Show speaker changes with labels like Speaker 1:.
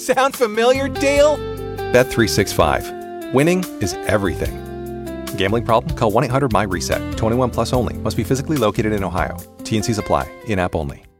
Speaker 1: Sound familiar, Dale?
Speaker 2: Bet365. Winning is everything. Gambling problem? Call 1-800-MY-RESET. 21 plus only. Must be physically located in Ohio. T&Cs apply. In-app only.